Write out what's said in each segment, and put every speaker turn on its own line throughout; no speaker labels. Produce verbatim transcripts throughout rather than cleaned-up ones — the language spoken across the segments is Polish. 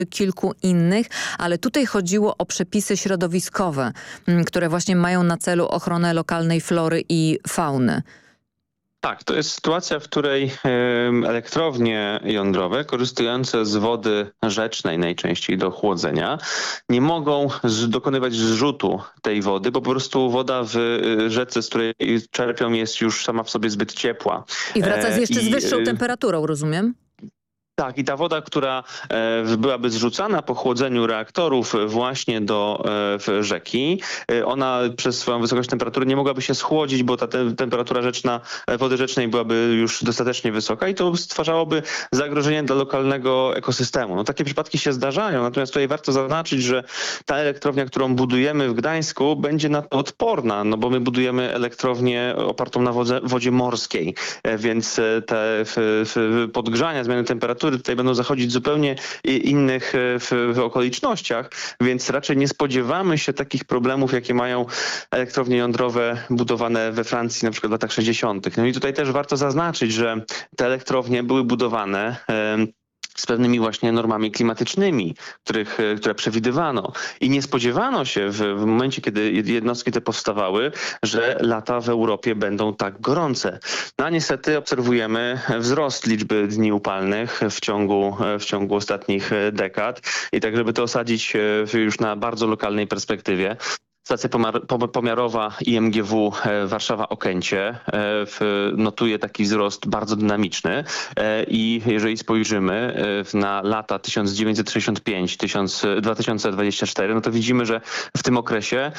kilku innych, ale tutaj chodziło o przepisy środowiskowe, które właśnie mają na celu ochronę lokalnej flory i fauny.
Tak, to jest sytuacja, w której elektrownie jądrowe korzystające z wody rzecznej najczęściej do chłodzenia nie mogą dokonywać zrzutu tej wody, bo po prostu woda w rzece, z której czerpią, jest już sama w sobie zbyt ciepła.
I wraca z jeszcze
I,
z wyższą temperaturą, rozumiem?
Tak, i ta woda, która e, byłaby zrzucana po chłodzeniu reaktorów właśnie do e, rzeki, e, ona przez swoją wysokość temperatury nie mogłaby się schłodzić, bo ta te, temperatura rzeczna, wody rzecznej byłaby już dostatecznie wysoka i to stwarzałoby zagrożenie dla lokalnego ekosystemu. No, takie przypadki się zdarzają, natomiast tutaj warto zaznaczyć, że ta elektrownia, którą budujemy w Gdańsku, będzie na to odporna, no bo my budujemy elektrownię opartą na wodzie, wodzie morskiej, e, więc te f, f, podgrzania, zmiany temperatury tutaj będą zachodzić w zupełnie innych w, w okolicznościach, więc raczej nie spodziewamy się takich problemów, jakie mają elektrownie jądrowe budowane we Francji na przykład w latach sześćdziesiątych. No i tutaj też warto zaznaczyć, że te elektrownie były budowane z pewnymi właśnie normami klimatycznymi, których, które przewidywano. I nie spodziewano się w, w momencie, kiedy jednostki te powstawały, że lata w Europie będą tak gorące. No a niestety obserwujemy wzrost liczby dni upalnych w ciągu, w ciągu ostatnich dekad. I tak, żeby to osadzić już na bardzo lokalnej perspektywie, stacja pomiarowa I M G W Warszawa-Okęcie notuje taki wzrost bardzo dynamiczny i jeżeli spojrzymy na lata tysiąc dziewięćset sześćdziesiąt pięć do dwa tysiące dwudziestego czwartego, no to widzimy, że w tym okresie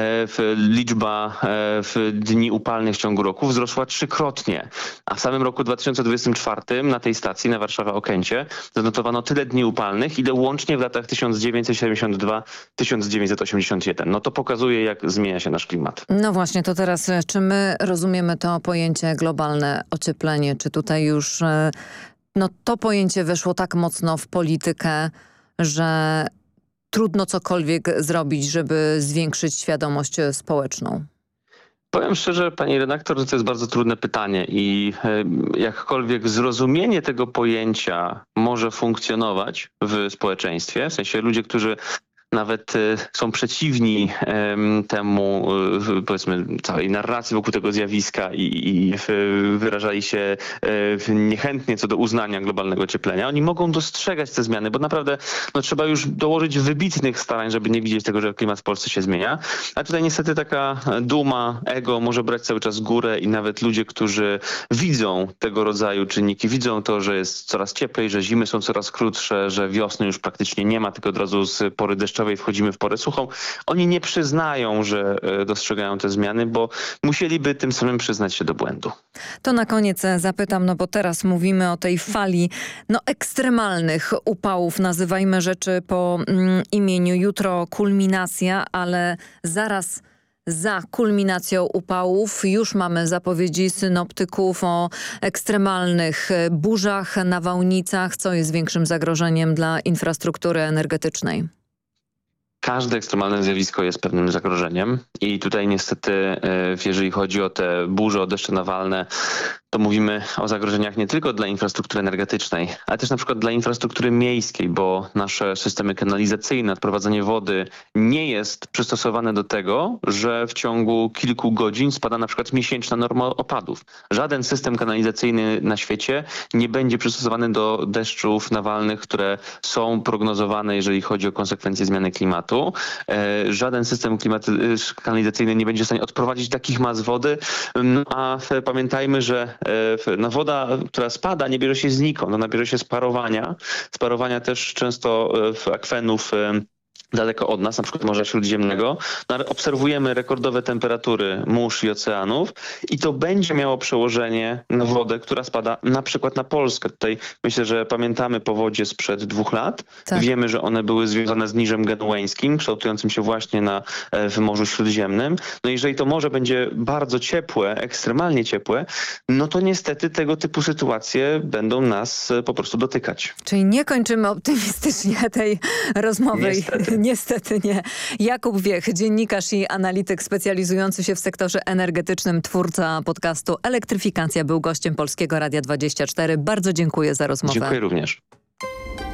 liczba dni upalnych w ciągu roku wzrosła trzykrotnie, a w samym roku dwa tysiące dwudziestym czwartym na tej stacji, na Warszawa-Okęcie, zanotowano tyle dni upalnych, ile łącznie w latach tysiąc dziewięćset siedemdziesiąt dwa do tysiąc dziewięćset osiemdziesiąt jeden. No to pokazuje, jak zmienia się nasz klimat.
No właśnie, to teraz czy my rozumiemy to pojęcie globalne ocieplenie? Czy tutaj już no, to pojęcie weszło tak mocno w politykę, że trudno cokolwiek zrobić, żeby zwiększyć świadomość społeczną?
Powiem szczerze, pani redaktor, że to jest bardzo trudne pytanie i jakkolwiek zrozumienie tego pojęcia może funkcjonować w społeczeństwie, w sensie ludzie, którzy nawet są przeciwni temu, powiedzmy, całej narracji wokół tego zjawiska i, i wyrażali się niechętnie co do uznania globalnego ocieplenia. Oni mogą dostrzegać te zmiany, bo naprawdę no, trzeba już dołożyć wybitnych starań, żeby nie widzieć tego, że klimat w Polsce się zmienia. A tutaj niestety taka duma, ego może brać cały czas górę i nawet ludzie, którzy widzą tego rodzaju czynniki, widzą to, że jest coraz cieplej, że zimy są coraz krótsze, że wiosny już praktycznie nie ma, tylko od razu z pory deszczowej wchodzimy w porę suchą. Oni nie przyznają, że dostrzegają te zmiany, bo musieliby tym samym przyznać się do błędu.
To na koniec zapytam, no bo teraz mówimy o tej fali no, ekstremalnych upałów. Nazywajmy rzeczy po mm, imieniu. Jutro kulminacja, ale zaraz za kulminacją upałów już mamy zapowiedzi synoptyków o ekstremalnych burzach, nawałnicach. Co jest większym zagrożeniem dla infrastruktury energetycznej?
Każde ekstremalne zjawisko jest pewnym zagrożeniem i tutaj niestety, jeżeli chodzi o te burze, o deszcze nawalne, to mówimy o zagrożeniach nie tylko dla infrastruktury energetycznej, ale też na przykład dla infrastruktury miejskiej, bo nasze systemy kanalizacyjne, odprowadzanie wody nie jest przystosowane do tego, że w ciągu kilku godzin spada na przykład miesięczna norma opadów. Żaden system kanalizacyjny na świecie nie będzie przystosowany do deszczów nawalnych, które są prognozowane, jeżeli chodzi o konsekwencje zmiany klimatu. Żaden system klimaty- kanalizacyjny nie będzie w stanie odprowadzić takich mas wody, a pamiętajmy, że no woda, która spada, nie bierze się znikąd, ona bierze się z parowania. Z parowania też często w akwenów daleko od nas, na przykład Morza Śródziemnego. No, obserwujemy rekordowe temperatury mórz i oceanów i to będzie miało przełożenie na wodę, która spada na przykład na Polskę. Tutaj myślę, że pamiętamy powodzie sprzed dwóch lat. Tak. Wiemy, że one były związane z niżem genueńskim, kształtującym się właśnie na, w Morzu Śródziemnym. No jeżeli to morze będzie bardzo ciepłe, ekstremalnie ciepłe, no to niestety tego typu sytuacje będą nas po prostu dotykać.
Czyli nie kończymy optymistycznie tej rozmowy.
Niestety.
Niestety nie. Jakub Wiech, dziennikarz i analityk specjalizujący się w sektorze energetycznym, twórca podcastu Elektryfikacja, był gościem Polskiego Radia dwadzieścia cztery. Bardzo dziękuję za rozmowę.
Dziękuję również.